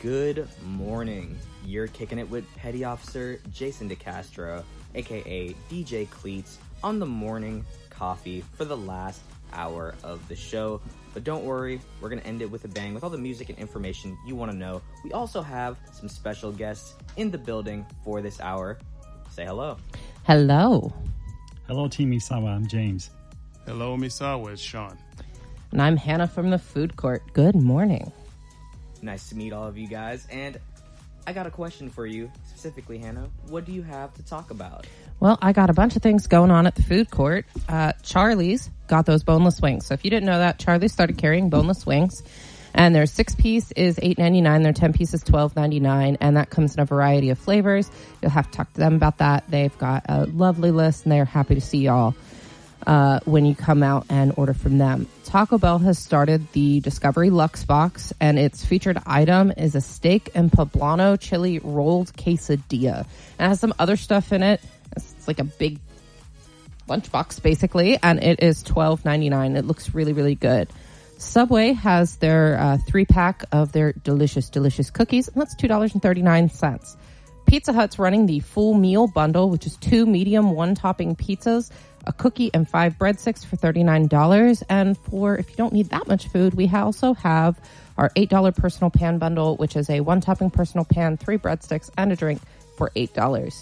Good morning. You're kicking it with Petty Officer Jason DeCastro, aka DJ Cleats, on the morning coffee for the last hour of the show. But don't worry, we're going to end it with a bang with all the music and information you want to know. We also have some special guests in the building for this hour. Say hello. Hello. Hello, Team Misawa. I'm James. Hello, Misawa. It's Sean. And I'm Hannah from the food court. Good morning. Nice to meet all of you guys. And I got a question for you, specifically, Hannah. What do you have to talk about? Well, I got a bunch of things going on at the food court. Charlie's got those boneless wings. So if you didn't know that, Charlie started carrying boneless wings. And their 6-piece is $8.99. Their 10-piece is $12.99. And that comes in a variety of flavors. You'll have to talk to them about that. They've got a lovely list, and they're happy to see y'all when you come out and order from them. Taco Bell has started the Discovery Luxe Box, and its featured item is a steak and poblano chili rolled quesadilla. And it has some other stuff in it. It's like a big lunchbox, basically, and it is $12.99. It looks really, really good. Subway has their 3-pack of their delicious, delicious cookies, and that's $2.39. Pizza Hut's running the full meal bundle, which is 2 medium, 1-topping pizzas, a cookie, and 5 breadsticks for $39. And for if you don't need that much food, we also have our $8 personal pan bundle, which is a 1-topping personal pan, 3 breadsticks, and a drink for $8.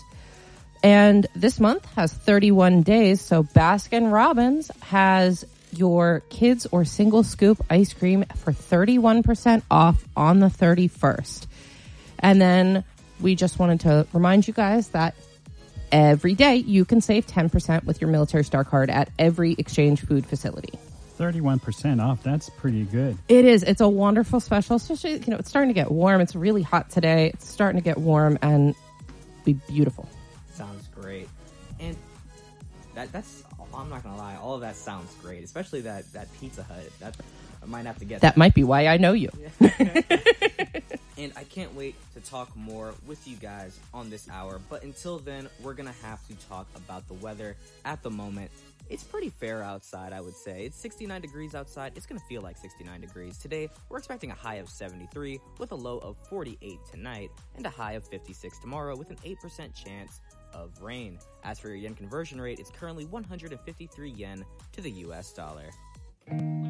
And this month has 31 days, so Baskin-Robbins has your kids or single scoop ice cream for 31% off on the 31st. And then we just wanted to remind you guys that every day you can save 10% with your Military Star card at every Exchange food facility. 31% off. That's pretty good. It is. It's a wonderful special, especially, it's starting to get warm. It's really hot today. It's starting to get warm and be beautiful. Sounds great. And that's, I'm not going to lie, all of that sounds great, especially that Pizza Hut. That I might have to get that. Might be why I know you. And I can't wait to talk more with you guys on this hour. But until then, we're going to have to talk about the weather at the moment. It's pretty fair outside, I would say. It's 69 degrees outside. It's going to feel like 69 degrees. Today, we're expecting a high of 73 with a low of 48 tonight and a high of 56 tomorrow with an 8% chance of rain. As for your yen conversion rate, it's currently 153 yen to the US dollar.